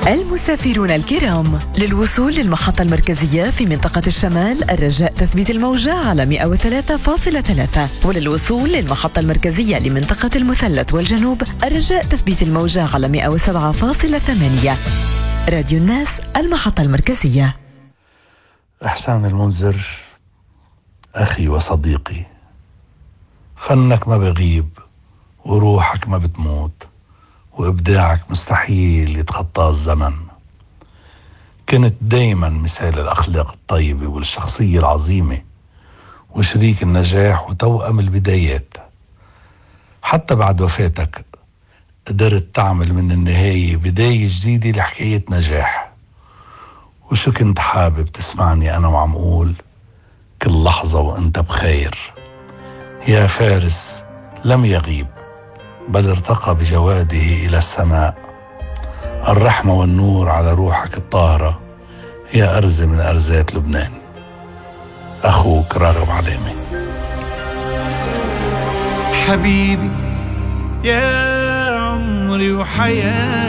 المسافرون الكرام، للوصول للمحطة المركزية في منطقة الشمال الرجاء تثبيت الموجة على 103.3، وللوصول للمحطة المركزية لمنطقة المثلث والجنوب الرجاء تثبيت الموجة على 107.8. راديو الناس، المحطة المركزية. إحسان المنذر أخي وصديقي، فنك ما بغيب وروحك ما بتموت وإبداعك مستحيل يتخطى الزمن. كنت دايما مثال الأخلاق الطيبة والشخصية العظيمة وشريك النجاح وتوأم البدايات. حتى بعد وفاتك قدرت تعمل من النهاية بداية جديدة لحكاية نجاح. وشو كنت حابب تسمعني أنا وعم أقول كل لحظة وأنت بخير. يا فارس لم يغيب بل ارتقى بجواده إلى السماء. الرحمة والنور على روحك الطاهرة يا أرز من أرزات لبنان. أخوك راغب علامة. حبيبي يا عمري وحياتي،